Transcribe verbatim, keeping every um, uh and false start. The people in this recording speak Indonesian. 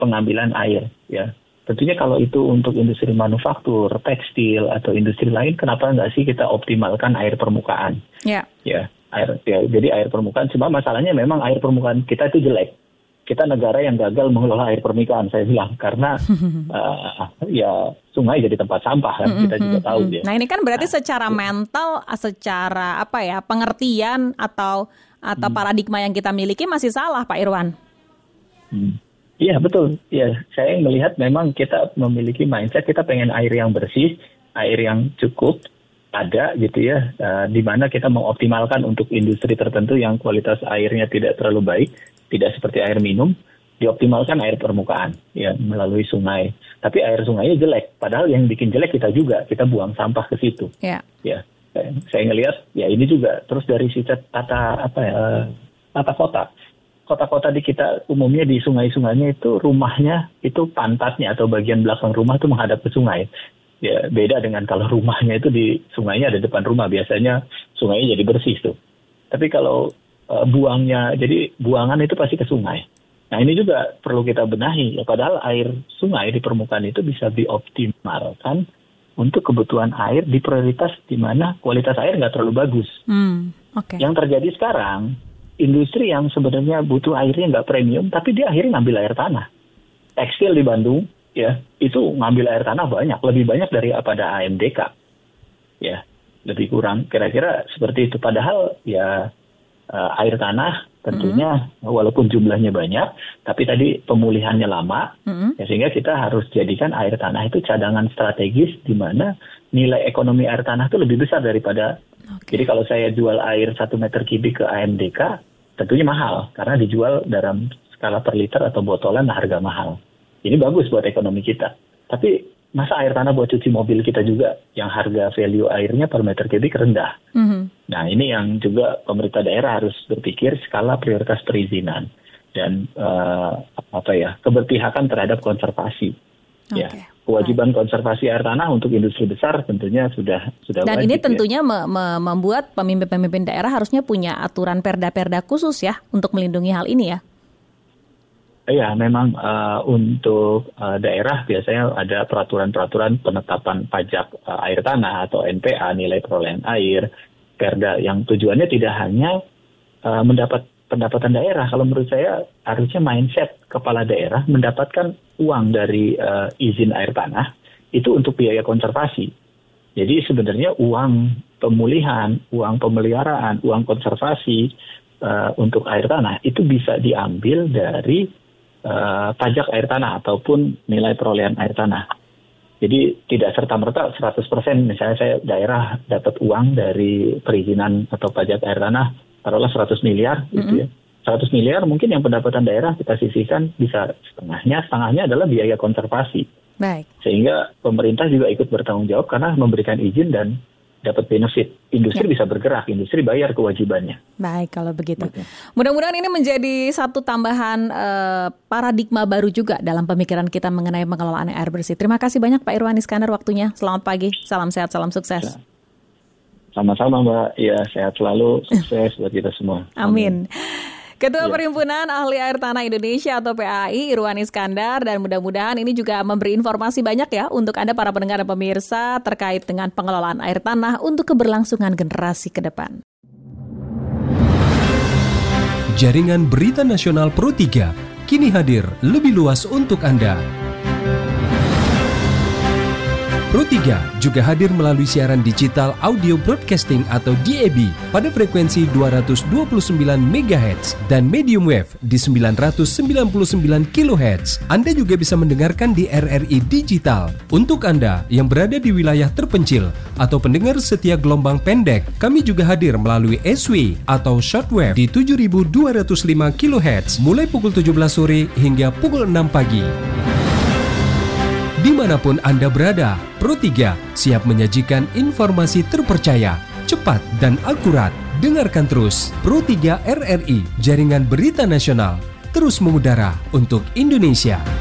pengambilan air, ya. Tentunya kalau itu untuk industri manufaktur, tekstil atau industri lain, kenapa nggak sih kita optimalkan air permukaan? Ya. Ya, air. Ya, jadi air permukaan. Cuma masalahnya memang air permukaan kita itu jelek. Kita negara yang gagal mengelola air permukaan, saya bilang, karena uh, ya sungai jadi tempat sampah kan, kita juga tahu ya. Nah ini kan berarti nah, secara ya. mental, secara apa ya pengertian atau atau hmm. paradigma yang kita miliki masih salah, Pak Irwan. Hmm. Iya betul, ya saya melihat memang kita memiliki mindset kita pengen air yang bersih, air yang cukup ada gitu ya, uh, di mana kita mengoptimalkan untuk industri tertentu yang kualitas airnya tidak terlalu baik, tidak seperti air minum, dioptimalkan air permukaan ya melalui sungai. Tapi air sungainya jelek, padahal yang bikin jelek kita juga, kita buang sampah ke situ. Yeah. Ya, saya, saya ngelihat ya ini juga terus dari sisi tata apa ya, tata kota. Kota-kota di kita umumnya di sungai-sungainya itu rumahnya itu pantatnya atau bagian belakang rumah itu menghadap ke sungai. Ya beda dengan kalau rumahnya itu di sungainya ada depan rumah, biasanya sungainya jadi bersih tuh. Tapi kalau uh, buangnya jadi buangan itu pasti ke sungai. Nah ini juga perlu kita benahi. Ya, padahal air sungai di permukaan itu bisa dioptimalkan untuk kebutuhan air di prioritas di mana kualitas air nggak terlalu bagus. Hmm, okay. Yang terjadi sekarang, industri yang sebenarnya butuh airnya nggak premium, tapi dia akhirnya ngambil air tanah. Tekstil di Bandung, ya itu ngambil air tanah banyak, lebih banyak daripada A M D K. Ya, lebih kurang kira-kira seperti itu. Padahal ya uh, air tanah tentunya mm-hmm. walaupun jumlahnya banyak, tapi tadi pemulihannya lama, mm-hmm. ya, sehingga kita harus jadikan air tanah itu cadangan strategis di mana nilai ekonomi air tanah itu lebih besar daripada. Okay. Jadi kalau saya jual air satu meter kubik ke A M D K, tentunya mahal karena dijual dalam skala per liter atau botolan harga mahal. Ini bagus buat ekonomi kita. Tapi masa air tanah buat cuci mobil kita juga yang harga value airnya per meter kubik rendah. Mm-hmm. Nah ini yang juga pemerintah daerah harus berpikir skala prioritas perizinan dan uh, apa ya keberpihakan terhadap konservasi. Okay. Ya, kewajiban konservasi air tanah untuk industri besar tentunya sudah sudah dan wajib. Dan ini tentunya ya. me- me- membuat pemimpin-pemimpin daerah harusnya punya aturan perda-perda khusus ya untuk melindungi hal ini ya. Iya, memang uh, untuk uh, daerah biasanya ada peraturan-peraturan penetapan pajak uh, air tanah atau N P A, nilai perolehan air, perda yang tujuannya tidak hanya uh, mendapat pendapatan daerah. Kalau menurut saya harusnya mindset kepala daerah mendapatkan uang dari uh, izin air tanah itu untuk biaya konservasi. Jadi sebenarnya uang pemulihan, uang pemeliharaan, uang konservasi uh, untuk air tanah itu bisa diambil dari Uh, pajak air tanah ataupun nilai perolehan air tanah. Jadi tidak serta-merta seratus persen misalnya saya daerah dapat uang dari perizinan atau pajak air tanah taruhlah seratus miliar mm-hmm. gitu ya. seratus miliar mungkin yang pendapatan daerah kita sisihkan bisa setengahnya, setengahnya adalah biaya konservasi. Baik. Sehingga pemerintah juga ikut bertanggung jawab karena memberikan izin dan dapat benefit. Industri ya. Bisa bergerak, industri bayar kewajibannya. Baik, kalau begitu. Betul. Mudah-mudahan ini menjadi satu tambahan uh, paradigma baru juga dalam pemikiran kita mengenai pengelolaan air bersih. Terima kasih banyak Pak Irwan Iskandar waktunya. Selamat pagi, salam sehat, salam sukses. Sama-sama Mbak, ya sehat selalu, sukses buat kita semua. Amin. Amin. Ketua ya. Perhimpunan Ahli Air Tanah Indonesia atau P A I, Irwan Iskandar, dan mudah-mudahan ini juga memberi informasi banyak ya untuk Anda para pendengar dan pemirsa terkait dengan pengelolaan air tanah untuk keberlangsungan generasi ke depan. Jaringan Berita Nasional Pro tiga kini hadir lebih luas untuk Anda. Pro tiga juga hadir melalui siaran digital audio broadcasting atau D A B pada frekuensi dua ratus dua puluh sembilan megahertz dan medium wave di sembilan ratus sembilan puluh sembilan kilohertz. Anda juga bisa mendengarkan di R R I Digital. Untuk Anda yang berada di wilayah terpencil atau pendengar setia gelombang pendek, kami juga hadir melalui S W atau shortwave di tujuh ribu dua ratus lima kilohertz mulai pukul tujuh belas sore hingga pukul enam pagi. Dimanapun Anda berada, Pro tiga siap menyajikan informasi terpercaya, cepat dan akurat. Dengarkan terus Pro tiga R R I, Jaringan Berita Nasional, terus mengudara untuk Indonesia.